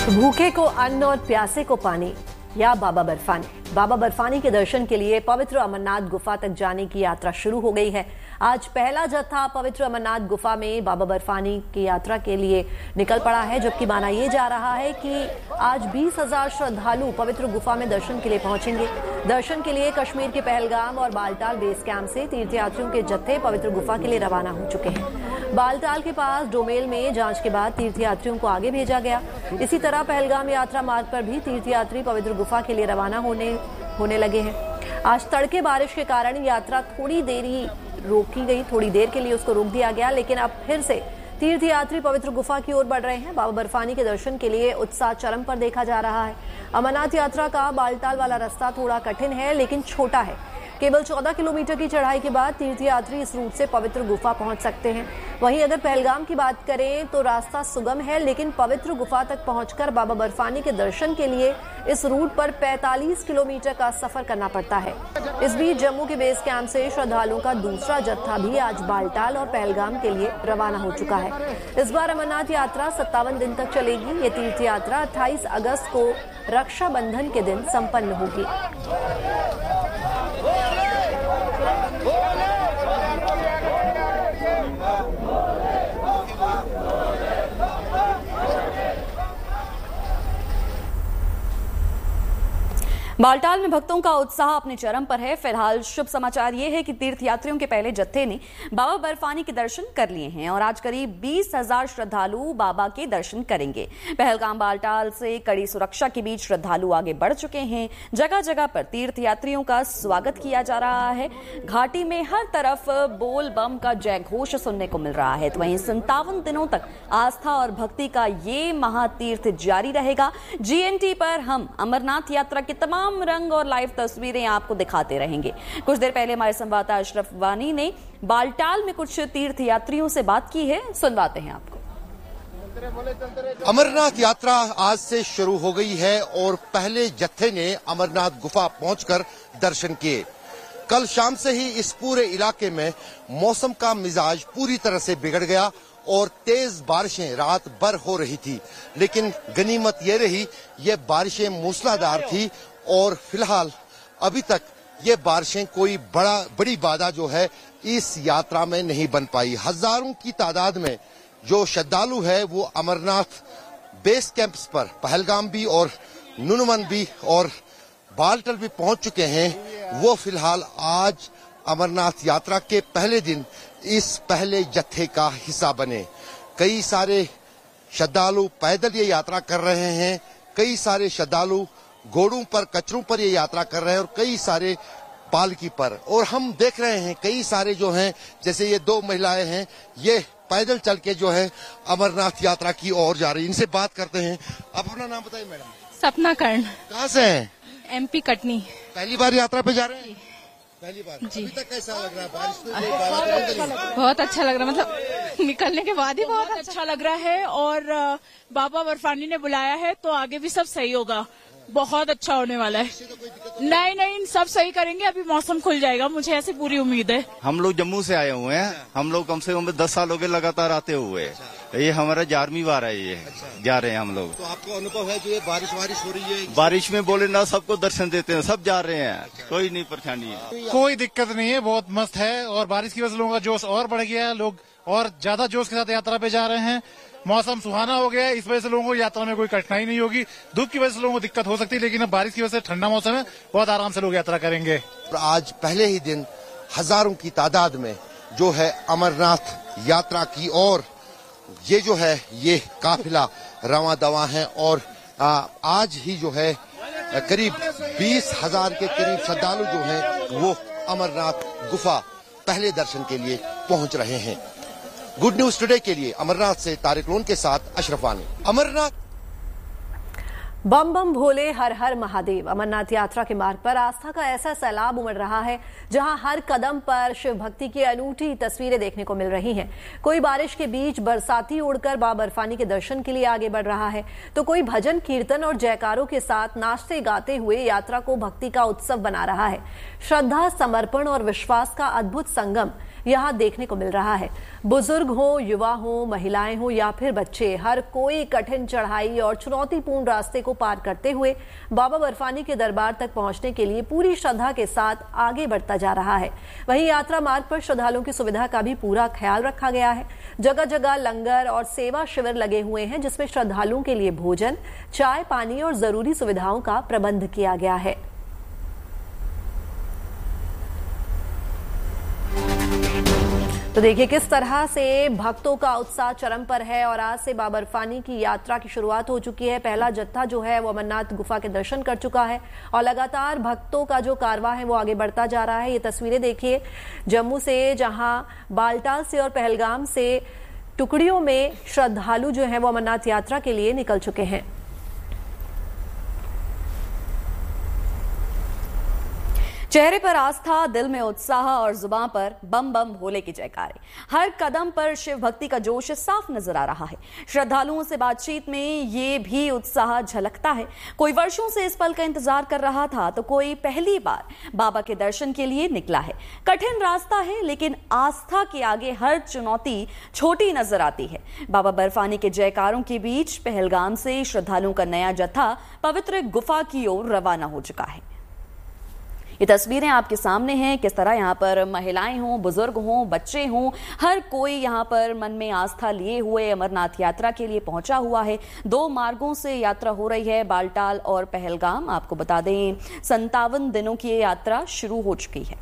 भूखे को अन्न और प्यासे को पानी या बाबा बर्फानी। बाबा बर्फानी के दर्शन के लिए पवित्र अमरनाथ गुफा तक जाने की यात्रा शुरू हो गई है। आज पहला जत्था पवित्र अमरनाथ गुफा में बाबा बर्फानी की यात्रा के लिए निकल पड़ा है, जबकि माना यह जा रहा है कि आज 20,000 श्रद्धालु पवित्र गुफा में दर्शन के लिए पहुंचेंगे। दर्शन के लिए कश्मीर के पहलगाम और बालटाल बेस कैंप से तीर्थयात्रियों के जत्थे पवित्र गुफा के लिए रवाना हो चुके हैं। बालटाल के पास डोमेल में जांच के बाद तीर्थयात्रियों को आगे भेजा गया। इसी तरह पहलगाम यात्रा मार्ग पर भी तीर्थयात्री पवित्र गुफा के लिए रवाना होने लगे हैं। आज तड़के बारिश के कारण यात्रा थोड़ी देर के लिए उसको रोक दिया गया, लेकिन अब फिर से तीर्थयात्री पवित्र गुफा की ओर बढ़ रहे हैं। बाबा बर्फानी के दर्शन के लिए उत्साह चरम पर देखा जा रहा है। अमरनाथ यात्रा का बालटाल वाला रास्ता थोड़ा कठिन है, लेकिन छोटा है। केवल 14 किलोमीटर की चढ़ाई के बाद तीर्थयात्री इस रूट से पवित्र गुफा पहुंच सकते हैं। वहीं अगर पहलगाम की बात करें तो रास्ता सुगम है, लेकिन पवित्र गुफा तक पहुंचकर बाबा बर्फानी के दर्शन के लिए इस रूट पर 45 किलोमीटर का सफर करना पड़ता है। इस बीच जम्मू के बेस कैंप से श्रद्धालुओं का दूसरा जत्था भी आज बालटाल और पहलगाम के लिए रवाना हो चुका है। इस बार अमरनाथ यात्रा 57 दिन तक चलेगी। ये तीर्थ यात्रा 28 अगस्त को रक्षाबंधन के दिन संपन्न होगी। बालटाल में भक्तों का उत्साह अपने चरम पर है। फिलहाल शुभ समाचार ये है कि तीर्थयात्रियों के पहले जत्थे ने बाबा बर्फानी के दर्शन कर लिए हैं और आज करीब 20,000 श्रद्धालु बाबा के दर्शन करेंगे। पहलगाम बालटाल से कड़ी सुरक्षा के बीच श्रद्धालु आगे बढ़ चुके हैं। जगह जगह पर तीर्थयात्रियों का स्वागत किया जा रहा है। घाटी में हर तरफ बोल बम का जय घोष सुनने को मिल रहा है। तो वहीं 57 दिनों तक आस्था और भक्ति का ये महातीर्थ जारी रहेगा। GNT पर हम अमरनाथ यात्रा के तमाम रंग और लाइव तस्वीरें आपको दिखाते रहेंगे। कुछ देर पहले हमारे संवाददाता अशरफ वानी ने बालटाल में कुछ तीर्थयात्रियों से बात की है, सुनवाते हैं आपको। अमरनाथ यात्रा आज से शुरू हो गई है और पहले जत्थे ने अमरनाथ गुफा पहुंचकर दर्शन किए। कल शाम से ही इस पूरे इलाके में मौसम का मिजाज पूरी तरह से बिगड़ गया और तेज बारिशें रात भर हो रही थी, लेकिन गनीमत ये रही ये बारिशें मूसलाधार थी और फिलहाल अभी तक ये बारिशें कोई बड़ी बाधा जो है इस यात्रा में नहीं बन पाई। हजारों की तादाद में जो श्रद्धालु है वो अमरनाथ बेस कैंप्स पर पहलगाम भी और नुनवन भी और बालटल भी पहुंच चुके हैं। वो फिलहाल आज अमरनाथ यात्रा के पहले दिन इस पहले जत्थे का हिस्सा बने। कई सारे श्रद्धालु पैदल ये यात्रा कर रहे हैं, कई सारे श्रद्धालु घोड़ों पर कचरों पर ये यात्रा कर रहे हैं और कई सारे पालकी पर। और हम देख रहे हैं कई सारे जो हैं, जैसे ये 2 महिलाएं हैं, ये पैदल चल के जो है अमरनाथ यात्रा की ओर जा रही है। इनसे बात करते हैं। आप अपना नाम बताइए मैडम। सपना कर्ण। कहाँ से हैं? MP कटनी। पहली बार यात्रा पे जा रहे हैं? पहली बार जी। अभी तक कैसा लग रहा है? बारिश बहुत अच्छा लग रहा है, मतलब निकलने के बाद ही बहुत अच्छा लग रहा है। और बाबा बर्फानी ने बुलाया है तो आगे भी सब सही होगा, बहुत अच्छा होने वाला है। नहीं, सब सही करेंगे। अभी मौसम खुल जाएगा, मुझे ऐसी पूरी उम्मीद है। हम लोग जम्मू से आए हुए हैं। हम लोग कम से कम 10 साल हो गए लगातार आते हुए। ये हमारा 11वीं बार है, ये जा रहे हैं हम लोग। तो आपको अनुभव है जो ये बारिश हो रही है? बारिश में बोले ना सबको दर्शन देते हैं, सब जा रहे हैं, कोई नहीं परेशानी है। कोई दिक्कत नहीं है, बहुत मस्त है। और बारिश की वजह से लोगों का जोश और बढ़ गया है, लोग और ज्यादा जोश के साथ यात्रा पे जा रहे हैं। मौसम सुहाना हो गया है, इस वजह से लोगों को यात्रा में कोई कठिनाई नहीं होगी। धूप की वजह से लोगों को दिक्कत हो सकती है, लेकिन अब बारिश की वजह से ठंडा मौसम है, बहुत आराम से लोग यात्रा करेंगे। आज पहले ही दिन हजारों की तादाद में जो है अमरनाथ यात्रा की और ये जो है ये काफिला रवां दवा है और आज ही जो है करीब 20,000 के करीब श्रद्धालु जो हैं वो अमरनाथ गुफा पहले दर्शन के लिए पहुंच रहे हैं। गुड न्यूज टुडे के लिए अमरनाथ से तारिक लोन के साथ अशरफ वानी। अमरनाथ बम बम भोले हर हर महादेव। अमरनाथ यात्रा के मार्ग पर आस्था का ऐसा सैलाब उमड़ रहा है जहां हर कदम पर शिव भक्ति की अनूठी तस्वीरें देखने को मिल रही हैं। कोई बारिश के बीच बरसाती ओढ़कर बाबा बर्फानी के दर्शन के लिए आगे बढ़ रहा है, तो कोई भजन कीर्तन और जयकारों के साथ नाचते गाते हुए यात्रा को भक्ति का उत्सव बना रहा है। श्रद्धा, समर्पण और विश्वास का अद्भुत संगम यहाँ देखने को मिल रहा है। बुजुर्ग हो, युवा हो, महिलाएं हो या फिर बच्चे, हर कोई कठिन चढ़ाई और चुनौतीपूर्ण रास्ते को पार करते हुए बाबा बर्फानी के दरबार तक पहुंचने के लिए पूरी श्रद्धा के साथ आगे बढ़ता जा रहा है। वहीं यात्रा मार्ग पर श्रद्धालुओं की सुविधा का भी पूरा ख्याल रखा गया है। जगह जगह लंगर और सेवा शिविर लगे हुए हैं, जिसमें श्रद्धालुओं के लिए भोजन, चाय, पानी और जरूरी सुविधाओं का प्रबंध किया गया है। तो देखिए किस तरह से भक्तों का उत्साह चरम पर है और आज से बाबा बर्फानी की यात्रा की शुरुआत हो चुकी है। पहला जत्था जो है वो अमरनाथ गुफा के दर्शन कर चुका है और लगातार भक्तों का जो कारवां है वो आगे बढ़ता जा रहा है। ये तस्वीरें देखिए जम्मू से, जहां बालटाल से और पहलगाम से टुकड़ियों में श्रद्धालु जो है वो अमरनाथ यात्रा के लिए निकल चुके हैं। चेहरे पर आस्था, दिल में उत्साह और जुबान पर बम बम भोले की जयकारे। हर कदम पर शिव भक्ति का जोश साफ नजर आ रहा है। श्रद्धालुओं से बातचीत में ये भी उत्साह झलकता है। कोई वर्षों से इस पल का इंतजार कर रहा था, तो कोई पहली बार बाबा के दर्शन के लिए निकला है। कठिन रास्ता है, लेकिन आस्था के आगे हर चुनौती छोटी नजर आती है। बाबा बर्फानी के जयकारों के बीच पहलगाम से श्रद्धालुओं का नया जत्था पवित्र गुफा की ओर रवाना हो चुका है। ये तस्वीरें आपके सामने हैं, किस तरह यहाँ पर महिलाएं हों, बुजुर्ग हों, बच्चे हों, हर कोई यहाँ पर मन में आस्था लिए हुए अमरनाथ यात्रा के लिए पहुंचा हुआ है। 2 मार्गों से यात्रा हो रही है, बालटाल और पहलगाम। आपको बता दें 57 दिनों की ये यात्रा शुरू हो चुकी है।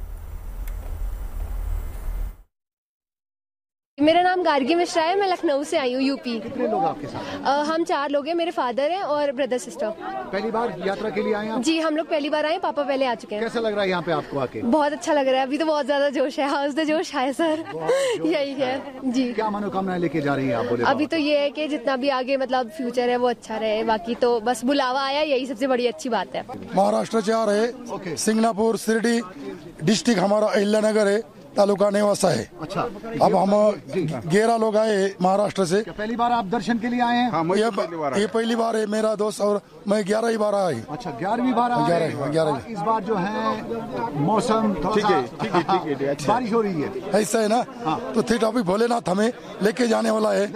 मेरा नाम गार्गी मिश्रा है, मैं लखनऊ से आई हूँ, यूपी। कितने लोग आपके साथ? हम 4 लोग हैं, मेरे फादर हैं और ब्रदर सिस्टर। पहली बार यात्रा के लिए आए हैं? जी, हम लोग पहली बार आए, पापा पहले आ चुके हैं। कैसा लग रहा है यहाँ पे आपको आके? बहुत अच्छा लग रहा है, अभी तो बहुत ज्यादा जोश है। हाउस द जोश है सर, यही है जी। क्या मनोकामना लेके जा रही है आप? बोले अभी तो ये है कि जितना भी आगे मतलब फ्यूचर है वो अच्छा रहे, बाकी तो बस बुलावा आया, यही सबसे बड़ी अच्छी बात है। महाराष्ट्र से आ रहे, सिंगनापुर शिरडी डिस्ट्रिक्ट हमारा अहिल्यानगर है, तालुका नेवासा है। अच्छा, अब हम 11 लोग आए महाराष्ट्र से। पहली बार आप दर्शन के लिए आए हैं? हाँ, ये पहली बार है, मेरा दोस्त और मैं 11 बार आए। अच्छा, 11वीं बार आए। 11 इस बार जो है मौसम ठीक है, बारिश हो रही है, ऐसा है ना। हाँ। तो थी टॉपिक भोलेनाथ हमें लेके जाने वाला है,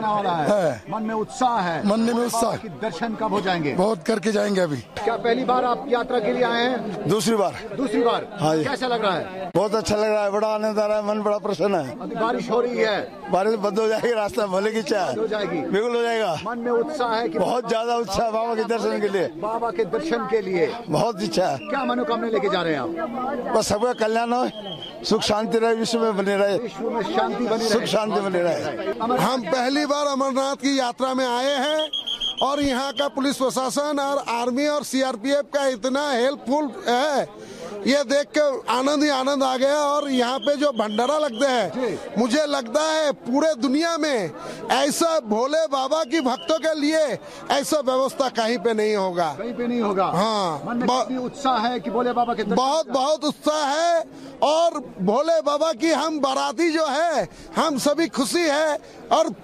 मन में उत्साह है। मन में उत्साह। दर्शन कब हो जाएंगे? बहुत करके जाएंगे अभी। क्या पहली बार आप यात्रा के लिए आए हैं? दूसरी बार। हाँ। कैसा लग रहा है? बहुत अच्छा लग रहा है, बड़ा आनंद आ रहा है, मन बड़ा प्रसन्न है। अभी बारिश हो रही है, बारिश बंद हो जाएगी, रास्ता भले की चाह हो जाएगी, बिल्कुल हो जाएगा। मन में उत्साह है कि बहुत ज्यादा उत्साह बाबा के दर्शन के लिए। बाबा के दर्शन के लिए बहुत इच्छा है। क्या मनोकामना लेके जा रहे हैं आप? बस सबका कल्याण हो, सुख शांति रहे, विश्व में बने रहे, विश्व में शांति बनी रहे, सुख शांति बने रहे। हम पहली बार अमरनाथ की यात्रा में आए हैं और यहाँ का पुलिस प्रशासन और आर्मी और सीआरपीएफ का इतना हेल्पफुल है, ये देख के आनंद ही आनंद आ गया। और यहाँ पे जो भंडारा लगते हैं, मुझे लगता है पूरे दुनिया में ऐसा भोले बाबा की भक्तों के लिए ऐसा व्यवस्था कहीं पे नहीं होगा। हाँ, मन में उत्साह है कि भोले बाबा के बहुत उत्साह है। और भोले बाबा की हम बाराती जो है, हम सभी खुशी है और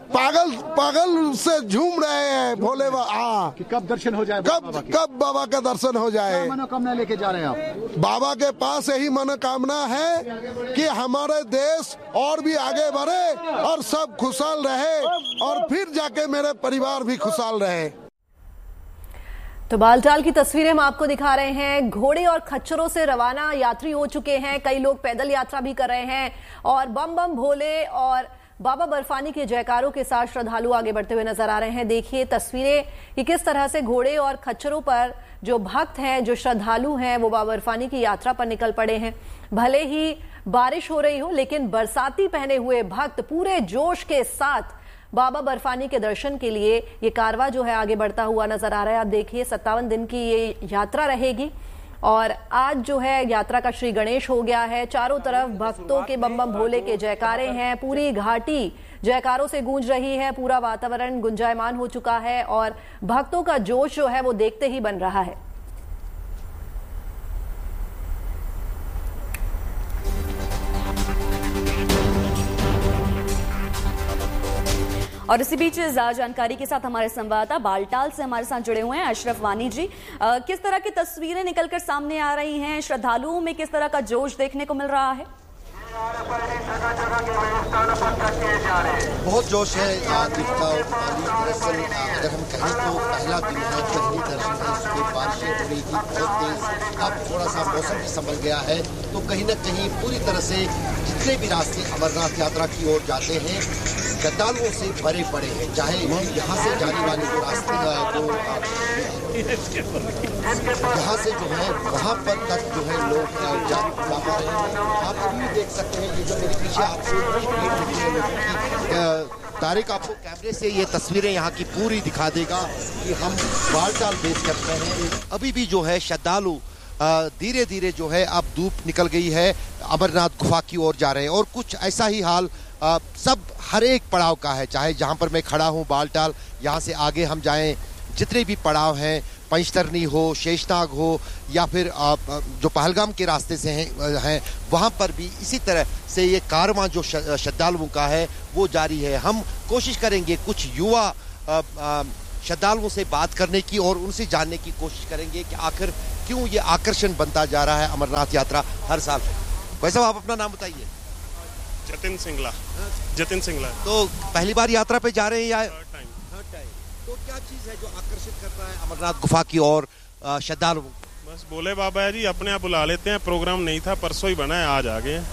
पागल से झूम रहे हैं भोले बाबा कि कब दर्शन हो जाए, कब बाबा का दर्शन हो जाए। क्या मनोकामना लेके जा रहे हैं आप? बाबा के पास यही मनोकामना है कि हमारे देश और भी आगे बढ़े और सब खुशहाल रहे और फिर जाके मेरे परिवार भी खुशहाल रहे। तो बालटाल की तस्वीरें हम आपको दिखा रहे हैं। घोड़े और खच्चरों से रवाना यात्री हो चुके हैं, कई लोग पैदल यात्रा भी कर रहे हैं और बम बम भोले और बाबा बर्फानी के जयकारों के साथ श्रद्धालु आगे बढ़ते हुए नजर आ रहे हैं। देखिए तस्वीरें कि किस तरह से घोड़े और खच्चरों पर जो भक्त हैं, जो श्रद्धालु हैं, वो बाबा बर्फानी की यात्रा पर निकल पड़े हैं। भले ही बारिश हो रही हो, लेकिन बरसाती पहने हुए भक्त पूरे जोश के साथ बाबा बर्फानी के दर्शन के लिए ये कारवां जो है आगे बढ़ता हुआ नजर आ रहा है। आप देखिए 57 दिन की ये यात्रा रहेगी और आज जो है यात्रा का श्री गणेश हो गया है। चारों तरफ भक्तों के बम बम भोले के जयकारे हैं, पूरी घाटी जयकारों से गूंज रही है, पूरा वातावरण गुंजायमान हो चुका है और भक्तों का जोश जो है वो देखते ही बन रहा है। और इसी बीच जानकारी के साथ हमारे संवाददाता बालटाल से हमारे साथ जुड़े हुए हैं अशरफ वानी जी। किस तरह की तस्वीरें निकलकर सामने आ रही हैं, श्रद्धालुओं में किस तरह का जोश देखने को मिल रहा है? बहुत जोश है दीपिका। दरअसल अगर हम कहें तो पहला दिन है, पहली दर्शन है, उसके बारिशें हो रही थी बहुत तेज। अब थोड़ा सा मौसम भी संभल गया है तो कहीं न कहीं पूरी तरह से जितने भी रास्ते अमरनाथ यात्रा की ओर जाते हैं श्रद्धालुओं से भरे पड़े हैं। चाहे यहाँ से जाने वाले जो रास्ते यहाँ से जो है वहाँ पर तक जो है लोग जा पा रहे हैं। आप अभी देख सकते हैं, ये जो मेरे पीछे आपको तारिक आपको कैमरे से ये तस्वीरें यहाँ की पूरी दिखा देगा कि हम बालटाल बेस कैंप में हैं। अभी भी जो है श्रद्धालु धीरे धीरे जो है अब धूप निकल गई है, अमरनाथ गुफा की ओर जा रहे हैं और कुछ ऐसा ही हाल सब हर एक पड़ाव का है। चाहे जहाँ पर मैं खड़ा हूँ बालटाल, यहाँ से आगे हम जाएं, जितने भी पड़ाव हैं, पंचतरनी हो, शेषनाग हो या फिर जो पहलगाम के रास्ते से हैं वहाँ पर भी इसी तरह से ये कारवां जो श्रद्धालुओं का है वो जारी है। हम कोशिश करेंगे कुछ युवा श्रद्धालुओं से बात करने की और उनसे जानने की कोशिश करेंगे कि आखिर क्यों ये आकर्षण बनता जा रहा है अमरनाथ यात्रा हर साल। वैसे आप अपना नाम बताइए। जतिन सिंगला। तो पहली बार यात्रा पे जा रहे हैं या थर्ड टाइम? तो क्या चीज है जो आकर्षित कर रहा है अमरनाथ गुफा की ओर श्रद्धालु? बस बोले बाबा जी अपने आप बुला लेते हैं, प्रोग्राम नहीं था, परसों ही बना है, आज आ गए।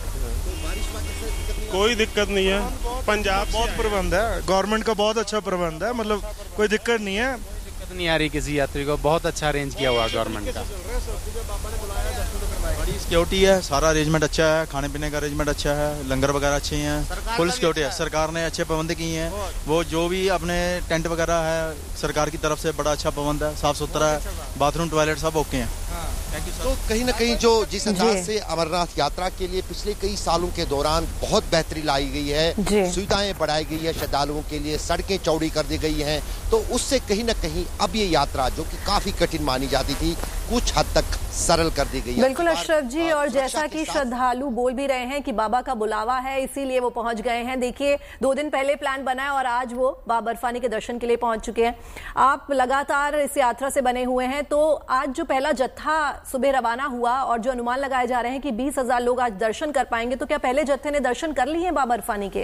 कोई दिक्कत नहीं है, पंजाब बहुत प्रबंध है, गवर्नमेंट का बहुत अच्छा प्रबंध है, मतलब कोई दिक्कत नहीं है। दिक्कत नहीं आ रही किसी यात्री को, बहुत अच्छा अरेंज किया हुआ गवर्नमेंट का। बड़ी सिक्योरिटी है, सारा अरेंजमेंट अच्छा है, खाने पीने का अरेंजमेंट अच्छा है, लंगर वगैरह अच्छे हैं, फुल सिक्योरिटी है। सरकार ने अच्छे प्रबंध किए हैं, वो जो भी अपने टेंट वगैरह है सरकार की तरफ से बड़ा अच्छा प्रबंध है, साफ सुथरा है, बाथरूम टॉयलेट सब ओके हैं। तो कहीं न कहीं जो जिस अंदाज से अमरनाथ यात्रा के लिए पिछले कई सालों के दौरान बहुत बेहतरी लाई गई है, सुविधाएं बढ़ाई गई है श्रद्धालुओं के लिए, सड़कें चौड़ी कर दी गई हैं, तो उससे कहीं न कहीं अब ये यात्रा जो कि काफी कठिन मानी जाती थी कुछ हद तक सरल कर दी गई है। बिल्कुल अशरफ जी, और जैसा कि श्रद्धालु बोल भी रहे हैं कि बाबा का बुलावा है इसीलिए वो पहुंच गए हैं। देखिए 2 दिन पहले प्लान बना है और आज वो बाबा बर्फानी के दर्शन के लिए पहुंच चुके हैं। आप लगातार इस यात्रा से बने हुए हैं, तो आज जो पहला जत्था सुबह रवाना हुआ और जो अनुमान लगाए जा रहे हैं कि 20,000 लोग आज दर्शन कर पाएंगे, तो क्या पहले जत्थे ने दर्शन कर लिए हैं बाबा बर्फानी के?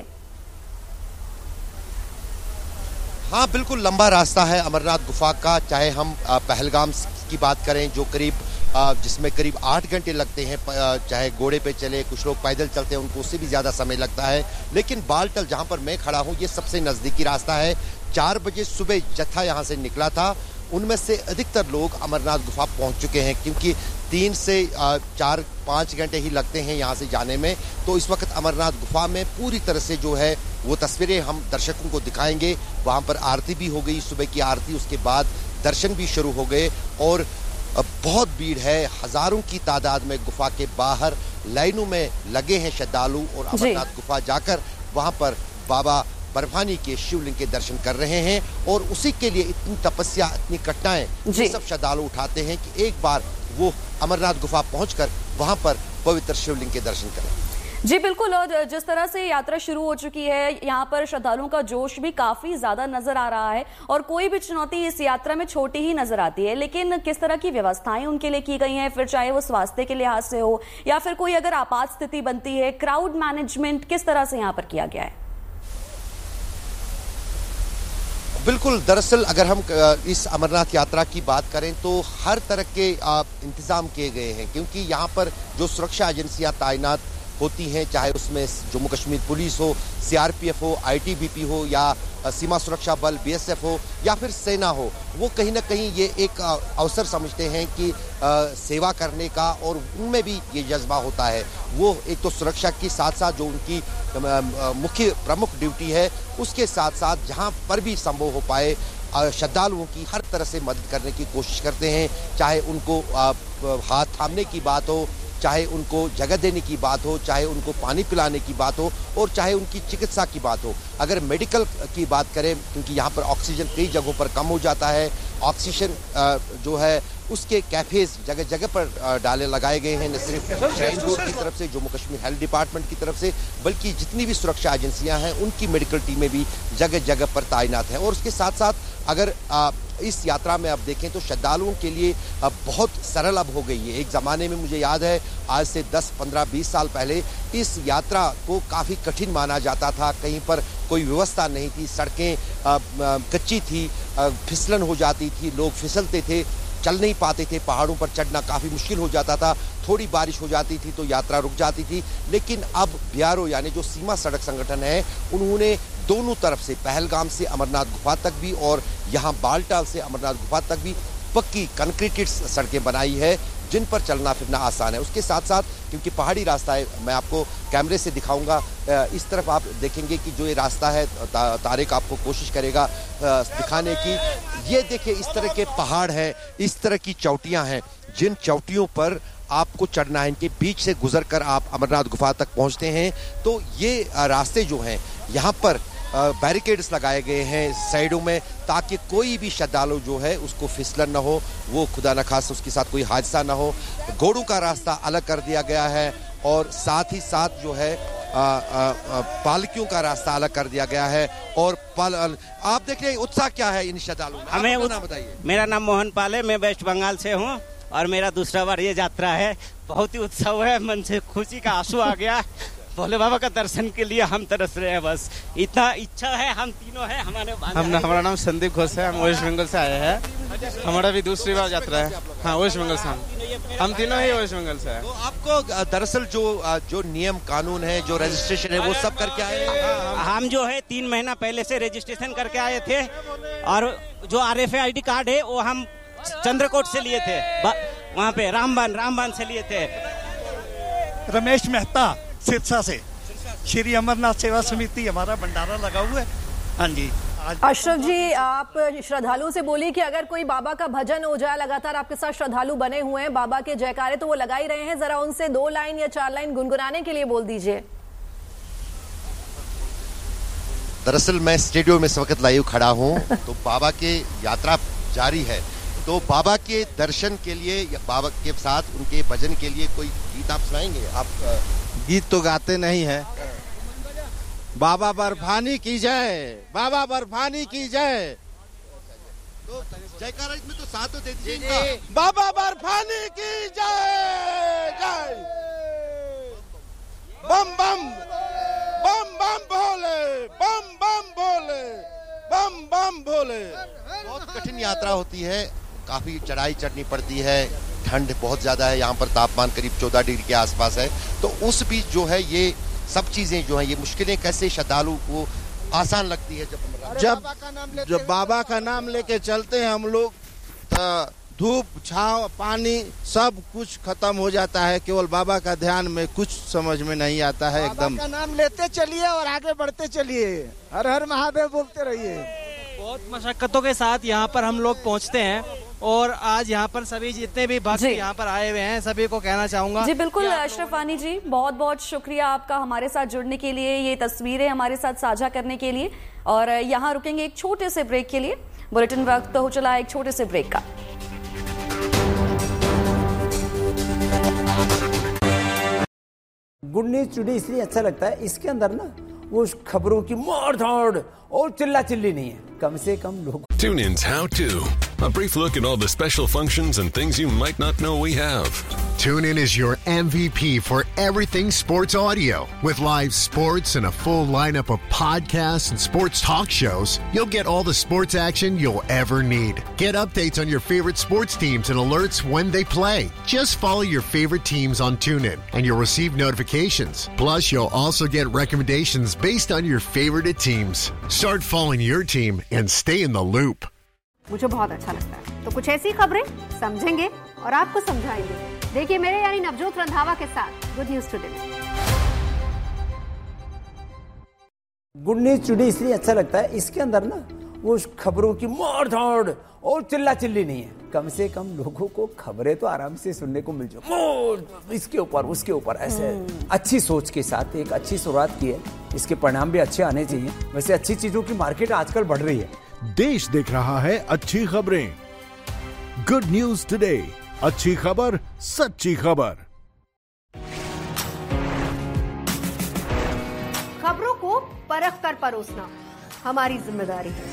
हाँ बिल्कुल, लंबा रास्ता है अमरनाथ गुफा का। चाहे हम पहलगाम की बात करें जो करीब जिसमें करीब 8 घंटे लगते हैं, चाहे घोड़े पे चले, कुछ लोग पैदल चलते हैं उनको उससे भी ज़्यादा समय लगता है, लेकिन बालटल जहाँ पर मैं खड़ा हूँ ये सबसे नज़दीकी रास्ता है। 4 बजे सुबह जत्था यहाँ से निकला था, उनमें से अधिकतर लोग अमरनाथ गुफा पहुँच चुके हैं क्योंकि 3 से 4-5 घंटे ही लगते हैं यहाँ से जाने में। तो इस वक्त अमरनाथ गुफा में पूरी तरह से जो है वो तस्वीरें हम दर्शकों को दिखाएंगे। वहाँ पर आरती भी हो गई, सुबह की आरती, उसके बाद दर्शन भी शुरू हो गए और बहुत भीड़ है। हजारों की तादाद में गुफा के बाहर लाइनों में लगे हैं श्रद्धालु और अमरनाथ गुफा जाकर वहाँ पर बाबा बर्फानी के शिवलिंग के दर्शन कर रहे हैं और उसी के लिए इतनी तपस्या, इतनी कठिनाएं सब श्रद्धालु उठाते हैं कि एक बार वो अमरनाथ गुफा पहुंचकर वहां पर पवित्र शिवलिंग के दर्शन करें। जी बिल्कुल, और जिस तरह से यात्रा शुरू हो चुकी है यहाँ पर श्रद्धालुओं का जोश भी काफी ज्यादा नजर आ रहा है और कोई भी चुनौती इस यात्रा में छोटी ही नजर आती है, लेकिन किस तरह की व्यवस्थाएं उनके लिए की गई हैं, फिर चाहे वो स्वास्थ्य के लिहाज से हो या फिर कोई अगर आपात स्थिति बनती है, क्राउड मैनेजमेंट किस तरह से यहाँ पर किया गया है? बिल्कुल, दरअसल अगर हम इस अमरनाथ यात्रा की बात करें तो हर तरह के इंतजाम किए गए हैं क्योंकि यहाँ पर जो सुरक्षा एजेंसियां तैनात होती हैं, चाहे उसमें जम्मू कश्मीर पुलिस हो, सीआरपीएफ हो, आईटीबीपी हो या सीमा सुरक्षा बल बीएसएफ हो या फिर सेना हो, वो कहीं ना कहीं ये एक अवसर समझते हैं कि सेवा करने का और उनमें भी ये जज्बा होता है। वो एक तो सुरक्षा के साथ साथ जो उनकी मुख्य प्रमुख ड्यूटी है उसके साथ साथ जहाँ पर भी संभव हो पाए श्रद्धालुओं की हर तरह से मदद करने की कोशिश करते हैं, चाहे उनको हाथ थामने की बात हो, चाहे उनको जगह देने की बात हो, चाहे उनको पानी पिलाने की बात हो और चाहे उनकी चिकित्सा की बात हो। अगर मेडिकल की बात करें, क्योंकि यहाँ पर ऑक्सीजन कई जगहों पर कम हो जाता है, ऑक्सीजन जो है उसके कैफेज जगह जगह पर डाले लगाए गए हैं, न सिर्फ श्राइन बोर्ड की तरफ से, जम्मू कश्मीर हेल्थ डिपार्टमेंट की तरफ से, बल्कि जितनी भी सुरक्षा एजेंसियां हैं उनकी मेडिकल टीमें भी जगह जगह पर तैनात हैं। और उसके साथ साथ अगर इस यात्रा में आप देखें तो श्रद्धालुओं के लिए बहुत सरल अब हो गई है। एक ज़माने में मुझे याद है, आज से 10, 15, 20 साल पहले इस यात्रा को काफ़ी कठिन माना जाता था। कहीं पर कोई व्यवस्था नहीं थी, सड़कें कच्ची थी, फिसलन हो जाती थी, लोग फिसलते थे, चल नहीं पाते थे, पहाड़ों पर चढ़ना काफ़ी मुश्किल हो जाता था, थोड़ी बारिश हो जाती थी तो यात्रा रुक जाती थी। लेकिन अब BRO यानी जो सीमा सड़क संगठन है, उन्होंने दोनों तरफ से, पहलगाम से अमरनाथ गुफा तक भी और यहाँ बालटाल से अमरनाथ गुफा तक भी पक्की कंक्रीटेड सड़कें बनाई है, जिन पर चलना फिरना आसान है। उसके साथ साथ क्योंकि पहाड़ी रास्ता है, मैं आपको कैमरे से दिखाऊंगा, इस तरफ आप देखेंगे कि जो ये रास्ता है, तारिक आपको कोशिश करेगा दिखाने की। ये देखिए, इस तरह के पहाड़ हैं, इस तरह की चोटियां हैं, जिन चोटियों पर आपको चढ़ना है, इनके बीच से गुजर कर आप अमरनाथ गुफा तक पहुंचते हैं। तो ये रास्ते जो हैं, यहाँ पर बैरिकेड्स लगाए गए हैं साइडों में, ताकि कोई भी श्रद्धालु जो है उसको फिसलन ना हो, वो खुदा न खास उसके साथ कोई हादसा ना हो। घोड़ों का रास्ता अलग कर दिया गया है और साथ ही साथ जो है पालकियों का रास्ता अलग कर दिया गया है। और आप देख रहे हैं उत्साह क्या है इन श्रद्धालुओं में, हमें बताइए। मेरा नाम मोहन पाल है, मैं वेस्ट बंगाल से हूँ और मेरा दूसरा बार ये यात्रा है। बहुत ही उत्सव है, मन से खुशी का आंसू आ गया। भोले बाबा का दर्शन के लिए हम तरस रहे हैं, बस इतना इच्छा है। हम तीनों हैं, हमारा नाम संदीप घोष है, हम वेस्ट बंगाल से आए हैं। हमारा भी दूसरी बार यात्रा है। हाँ, वेस्ट बंगाल से हम तीनों ही वेस्ट बंगाल से हैं। तो आपको दरअसल जो नियम कानून है, जो रजिस्ट्रेशन है, वो सब करके आए हैं? हम जो है 3 महीना पहले से रजिस्ट्रेशन करके आए थे और जो RFID कार्ड है वो हम चंद्रकोट से लिए थे, वहाँ पे रामबान से लिए थे। रमेश मेहता सिरसा से, श्री अमरनाथ सेवा समिति हमारा भंडारा लगा हुआ है। हाँ जी। अशरफ जी, आप श्रद्धालुओं से बोलिए कि अगर कोई बाबा का भजन हो जाए, लगातार आपके साथ श्रद्धालु बने हुए हैं, बाबा के जयकारे तो वो लगा ही रहे हैं, जरा उनसे 2 लाइन या 4 लाइन गुनगुनाने के लिए बोल दीजिए। दरअसल मैं स्टूडियो में इस वक्त लाइव खड़ा हूँ, तो बाबा की यात्रा जारी है, तो बाबा के दर्शन के लिए या बाबा के साथ उनके भजन के लिए कोई गीत आप सुनाएंगे? आप गीत तो गाते नहीं है। बाबा बर्फानी की जय, बाबा बर्फानी की जय। तो जयकारा इसमें तो साथ तो दे दीजिए। बाबा बर्फानी की जय जय। बम बम बम बम भोले, बम बम भोले, बम बम भोले। बहुत कठिन यात्रा होती है, काफी चढ़ाई चढ़नी पड़ती है, ठंड बहुत ज्यादा है, यहाँ पर तापमान करीब 14 डिग्री के आसपास है। तो उस बीच जो है ये सब चीजें जो है, ये मुश्किलें कैसे श्रद्धालु को आसान लगती है जब बाबा का नाम लेके चलते हैं हम लोग, धूप छांव पानी सब कुछ खत्म हो जाता है, केवल बाबा का ध्यान में कुछ समझ में नहीं आता है। एकदम बाबा का नाम लेते चलिए और आगे बढ़ते चलिए, हर हर महादेव बोलते रहिए। बहुत मशक्कतों के साथ यहाँ पर हम लोग पहुँचते हैं और आज यहाँ पर सभी जितने भी भक्त यहाँ पर आए हुए हैं सभी को कहना चाहूंगा। जी बिल्कुल अशरफ वानी जी, बहुत बहुत शुक्रिया आपका हमारे साथ जुड़ने के लिए, ये तस्वीरें हमारे साथ साझा करने के लिए। और यहाँ रुकेंगे एक छोटे से ब्रेक के लिए, बुलेटिन वक्त हो चला एक छोटे से ब्रेक का। गुड न्यूज टुडे इसलिए अच्छा लगता है, इसके अंदर ना वो खबरों की मार धाड़ और चिल्ला चिल्ली नहीं है, कम से कम लोग। Tune in's How To, a brief look at all the special functions and things you might not know we have. Tune In is your MVP for everything sports audio. With live sports and a full lineup of podcasts and sports talk shows, you'll get all the sports action you'll ever need. Get updates on your favorite sports teams and alerts when they play. Just follow your favorite teams on TuneIn and you'll receive notifications. Plus, you'll also get recommendations based on your favorite teams. Start following your team and stay in the loop. मुझे बहुत अच्छा लगता है, तो कुछ ऐसी खबरें समझेंगे और आपको समझाएंगे। देखिए मेरे यानी नवजोत रंधावा के साथ good news today. Good news today इसलिए अच्छा लगता है, इसके अंदर ना वो खबरों की मार धाड़ और चिल्ला चिल्ली नहीं है। कम से कम लोगों को खबरें तो आराम से सुनने को मिल जाए, इसके ऊपर उसके ऊपर ऐसे अच्छी सोच के साथ एक अच्छी शुरुआत की है, इसके परिणाम भी अच्छे आने चाहिए। वैसे अच्छी चीजों की मार्केट आजकल बढ़ रही है। देश देख रहा है अच्छी खबरें। गुड न्यूज टुडे, अच्छी खबर सच्ची खबर। खबरों को परख कर परोसना हमारी जिम्मेदारी है,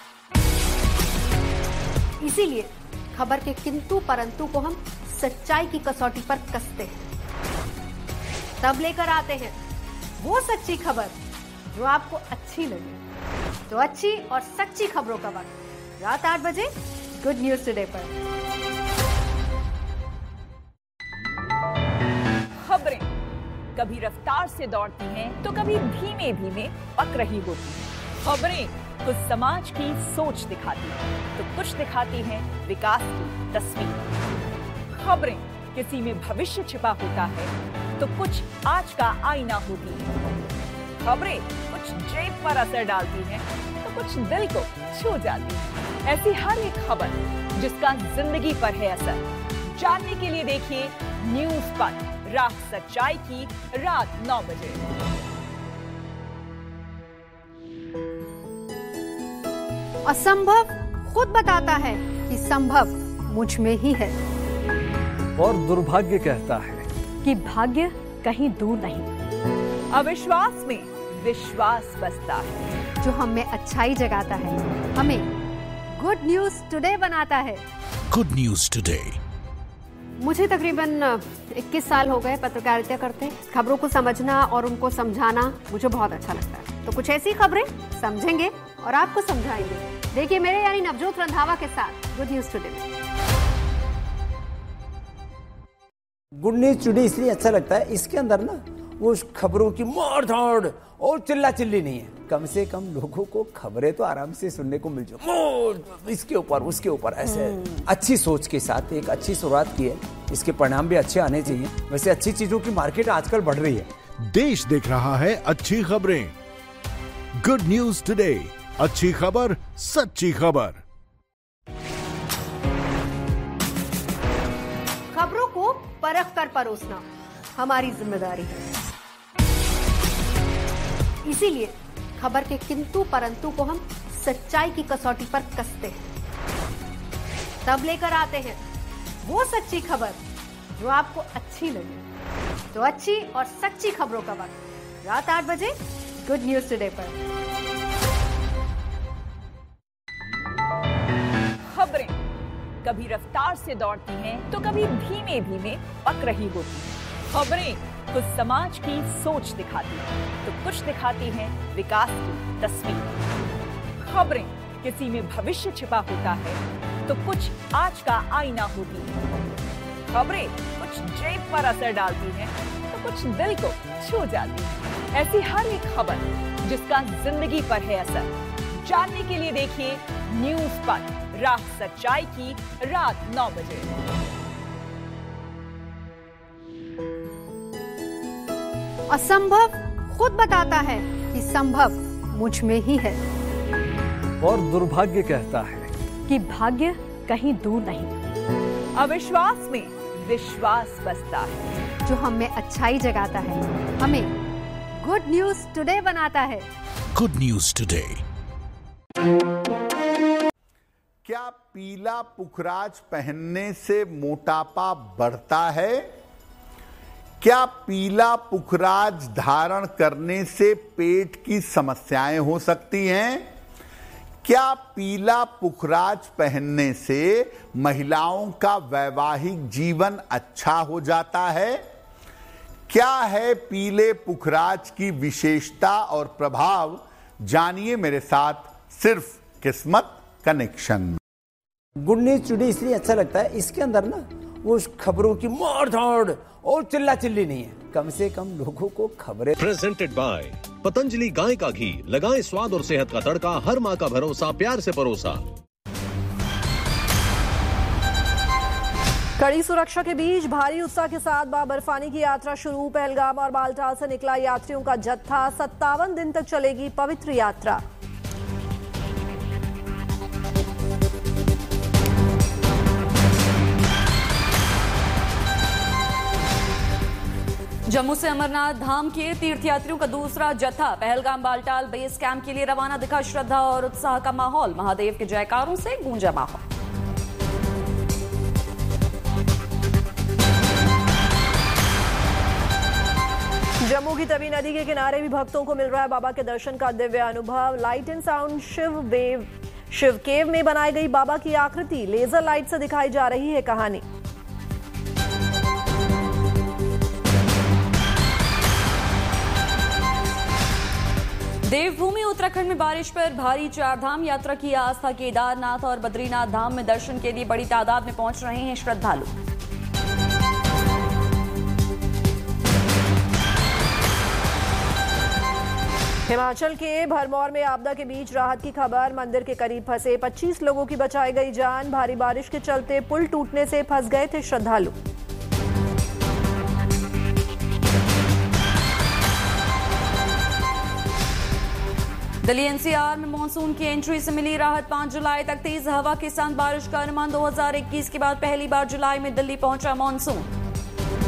इसीलिए खबर के किंतु परंतु को हम सच्चाई की कसौटी पर कसते हैं, तब लेकर आते हैं वो सच्ची खबर जो आपको अच्छी लगे। तो अच्छी और सच्ची खबरों का वक्त रात 8 बजे गुड न्यूज टुडे पर। खबरें कभी रफ्तार से दौड़ती हैं तो कभी धीमे धीमे पक रही होती हैं। खबरें कुछ समाज की सोच दिखाती हैं तो कुछ दिखाती हैं विकास की तस्वीर। खबरें किसी में भविष्य छिपा होता है तो कुछ आज का आईना होती है। खबरें कुछ जेब पर असर डालती हैं तो कुछ दिल को छू जाती है। ऐसी हर एक खबर जिसका जिंदगी पर है असर, जानने के लिए देखिए न्यूज़ पर राह सच्चाई की रात 9 बजे। असंभव खुद बताता है कि संभव मुझ में ही है, और दुर्भाग्य कहता है कि भाग्य कहीं दूर नहीं। अविश्वास में विश्वास बसता है, जो हम में अच्छाई जगाता है, हमें गुड न्यूज टुडे बनाता है। Good news today. मुझे तकरीबन 21 साल हो गए पत्रकारिता करते। खबरों को समझना और उनको समझाना मुझे बहुत अच्छा लगता है। तो कुछ ऐसी खबरें समझेंगे और आपको समझाएंगे। देखिए मेरे यानी नवजोत रंधावा के साथ गुड न्यूज टुडे में। गुड न्यूज टुडे इसलिए अच्छा लगता है, इसके अंदर ना वो खबरों की मार धाड़ और चिल्ला चिल्ली नहीं है। कम से कम लोगों को खबरें तो आराम से सुनने को मिल जाए, इसके ऊपर उसके ऊपर ऐसे अच्छी सोच के साथ एक अच्छी शुरुआत की है, इसके परिणाम भी अच्छे आने चाहिए। वैसे अच्छी चीजों की मार्केट आजकल बढ़ रही है। देश देख रहा है अच्छी खबरें। गुड न्यूज टुडे, अच्छी खबर सच्ची खबर। खबरों को परख कर परोसना हमारी जिम्मेदारी है, इसीलिए खबर के किंतु परंतु को हम सच्चाई की कसौटी पर कसते हैं, तब लेकर आते हैं वो सच्ची खबर जो आपको अच्छी लगे। तो अच्छी और सच्ची खबरों का वक्त रात 8 बजे गुड न्यूज टुडे पर। खबरें कभी रफ्तार से दौड़ती हैं तो कभी धीमे धीमे पक रही होती हैं। खबरें कुछ समाज की सोच दिखाती हैं तो कुछ दिखाती हैं विकास की तस्वीर। खबरें किसी में भविष्य छिपा होता है तो कुछ आज का आईना होती है। खबरें कुछ जेब पर असर डालती हैं तो कुछ दिल को छू जाती है। ऐसी हर एक खबर जिसका जिंदगी पर है असर, जानने के लिए देखिए न्यूज़ पर राह सच्चाई की रात 9 बजे। असंभव खुद बताता है कि संभव मुझ में ही है, और दुर्भाग्य कहता है कि भाग्य कहीं दूर नहीं। अविश्वास में विश्वास बसता है, जो हम में अच्छाई जगाता है, हमें गुड न्यूज टुडे बनाता है। Good news today. क्या पीला पुखराज पहनने से मोटापा बढ़ता है? क्या पीला पुखराज धारण करने से पेट की समस्याएं हो सकती हैं? क्या पीला पुखराज पहनने से महिलाओं का वैवाहिक जीवन अच्छा हो जाता है? क्या है पीले पुखराज की विशेषता और प्रभाव? जानिए मेरे साथ सिर्फ किस्मत कनेक्शन। गुड न्यूज टुडे इसलिए अच्छा लगता है, इसके अंदर ना वो खबरों की मार धाड़ और चिल्ला चिल्ली नहीं है। कम से कम लोगों को खबरें। प्रेजेंटेड बाय पतंजलि गाय का घी, लगाएं स्वाद और सेहत का तड़का, हर माँ का भरोसा, प्यार से परोसा। कड़ी सुरक्षा के बीच भारी उत्साह के साथ बाबा बर्फानी की यात्रा शुरू। पहलगाम और बालटाल से निकला यात्रियों का जत्था। 57 दिन तक चलेगी पवित्र यात्रा। जम्मू से अमरनाथ धाम के तीर्थयात्रियों का दूसरा जत्था पहलगाम बालटाल बेस कैंप के लिए रवाना। दिखा श्रद्धा और उत्साह का माहौल, महादेव के जयकारों से गूंजा माहौल। जम्मू की तवी नदी के किनारे भी भक्तों को मिल रहा है बाबा के दर्शन का दिव्य अनुभव। लाइट एंड साउंड शिव केव में बनाई गई बाबा की आकृति लेजर लाइट से दिखाई जा रही है कहानी। देवभूमि उत्तराखंड में बारिश पर भारी चारधाम यात्रा की आस्था। केदारनाथ और बद्रीनाथ धाम में दर्शन के लिए बड़ी तादाद में पहुंच रहे हैं श्रद्धालु। हिमाचल के भरमौर में आपदा के बीच राहत की खबर। मंदिर के करीब फंसे 25 लोगों की बचाई गई जान। भारी बारिश के चलते पुल टूटने से फंस गए थे श्रद्धालु। दिल्ली एनसीआर में मानसून की एंट्री से मिली राहत। 5 जुलाई तक तेज हवा के साथ बारिश का अनुमान। 2021 के बाद पहली बार जुलाई में दिल्ली पहुंचा मानसून।